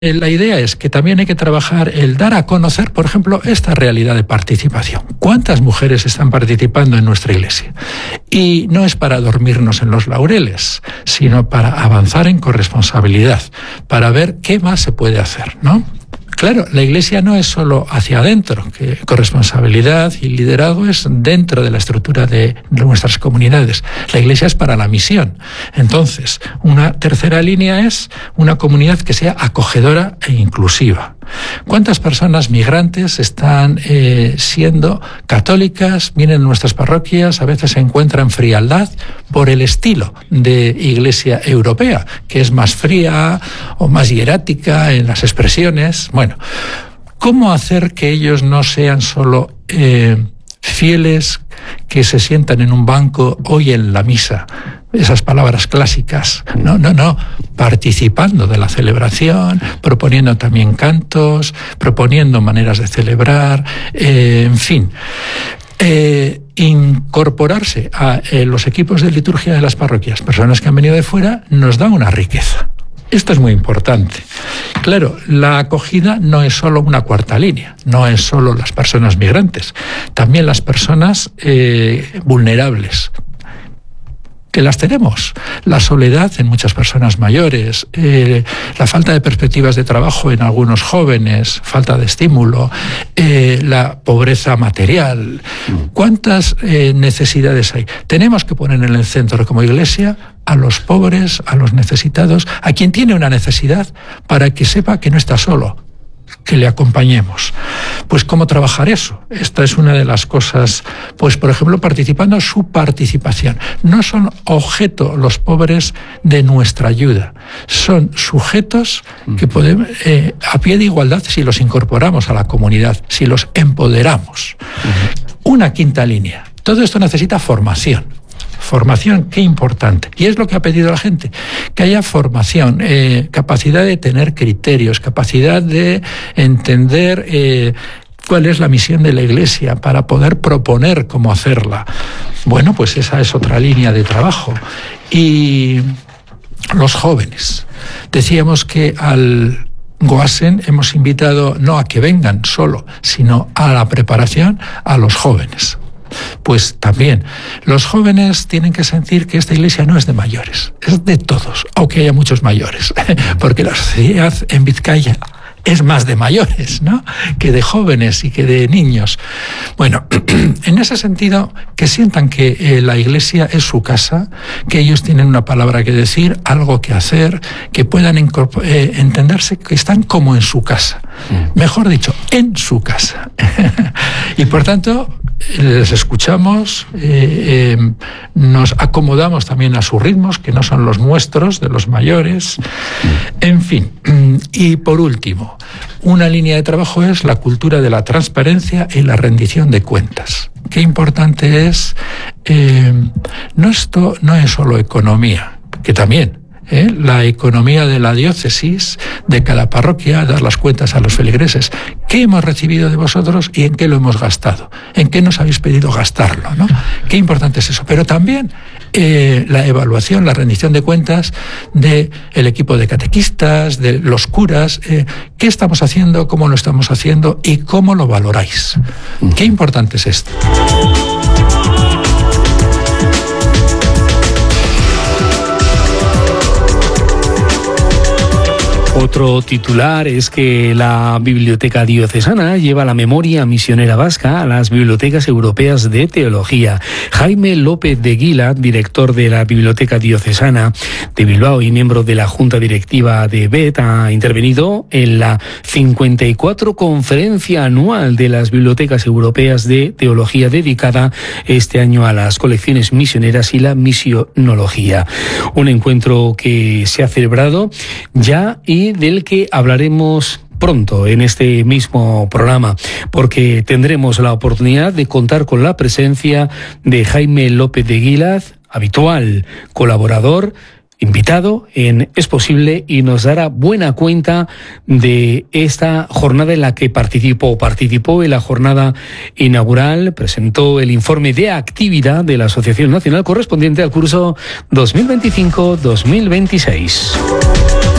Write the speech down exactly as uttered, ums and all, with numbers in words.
La idea es que también hay que trabajar el dar a conocer, por ejemplo, esta realidad de participación. ¿Cuántas mujeres están participando en nuestra iglesia? Y no es para dormirnos en los laureles, sino para avanzar en corresponsabilidad, para ver qué más se puede hacer, ¿no? Claro, la Iglesia no es solo hacia adentro, que corresponsabilidad y liderazgo es dentro de la estructura de nuestras comunidades. La Iglesia es para la misión. Entonces, una tercera línea es una comunidad que sea acogedora e inclusiva. ¿Cuántas personas migrantes están eh, siendo católicas, vienen a nuestras parroquias, a veces se encuentran frialdad por el estilo de Iglesia europea, que es más fría o más hierática en las expresiones? Bueno, ¿cómo hacer que ellos no sean solo eh, fieles que se sientan en un banco, oyen la misa? Esas palabras clásicas, no, no, no, participando de la celebración, proponiendo también cantos, proponiendo maneras de celebrar, eh, en fin. Eh, incorporarse a eh, los equipos de liturgia de las parroquias, personas que han venido de fuera, nos da una riqueza. Esto es muy importante. Claro, la acogida no es solo una cuarta línea, no es solo las personas migrantes, también las personas eh, vulnerables, que las tenemos. La soledad en muchas personas mayores, eh, la falta de perspectivas de trabajo en algunos jóvenes, falta de estímulo, eh, la pobreza material. ¿Cuántas eh, necesidades hay? Tenemos que poner en el centro como Iglesia a los pobres, a los necesitados, a quien tiene una necesidad, para que sepa que no está solo, que le acompañemos. Pues ¿cómo trabajar eso? Esta es una de las cosas, pues por ejemplo, participando su participación. No son objeto los pobres de nuestra ayuda, son sujetos que podemos, eh, a pie de igualdad, si los incorporamos a la comunidad, si los empoderamos. Uh-huh. Una quinta línea. Todo esto necesita formación. Formación, qué importante. Y es lo que ha pedido la gente, que haya formación, eh, capacidad de tener criterios, capacidad de entender eh, cuál es la misión de la Iglesia para poder proponer cómo hacerla. Bueno, pues esa es otra línea de trabajo. Y los jóvenes. Decíamos que al Goasen hemos invitado no a que vengan solo, sino a la preparación a los jóvenes. Pues también, los jóvenes tienen que sentir que esta iglesia no es de mayores, es de todos, aunque haya muchos mayores, porque la sociedad en Vizcaya es más de mayores, ¿no?, que de jóvenes y que de niños. Bueno, en ese sentido, que sientan que eh, la iglesia es su casa, que ellos tienen una palabra que decir, algo que hacer, que puedan eh, entenderse que están como en su casa. Mm. Mejor dicho, en su casa. Y por tanto, les escuchamos, eh, eh, nos acomodamos también a sus ritmos, que no son los nuestros, de los mayores. En fin, y por último, una línea de trabajo es la cultura de la transparencia y la rendición de cuentas. Qué importante es, eh, no esto no es solo economía, que también, ¿eh? La economía de la diócesis, de cada parroquia, dar las cuentas a los feligreses. ¿Qué hemos recibido de vosotros y en qué lo hemos gastado? ¿En qué nos habéis pedido gastarlo, ¿no? Qué importante es eso. Pero también eh, la evaluación, la rendición de cuentas del equipo de catequistas, de los curas. Eh, ¿Qué estamos haciendo? ¿Cómo lo estamos haciendo? ¿Y cómo lo valoráis? Qué importante es esto. Otro titular es que la Biblioteca Diocesana lleva la memoria misionera vasca a las bibliotecas europeas de teología. Jaime López de Guila, director de la Biblioteca Diocesana de Bilbao y miembro de la Junta Directiva de B E T, ha intervenido en la cincuenta y cuatro Conferencia Anual de las Bibliotecas Europeas de Teología, dedicada este año a las colecciones misioneras y la misionología. Un encuentro que se ha celebrado ya y del que hablaremos pronto en este mismo programa, porque tendremos la oportunidad de contar con la presencia de Jaime López de Guila, habitual colaborador, invitado en Es Posible, y nos dará buena cuenta de esta jornada en la que participó. Participó en la jornada inaugural, presentó el informe de actividad de la Asociación Nacional correspondiente al curso dos mil veinticinco dos mil veintiséis.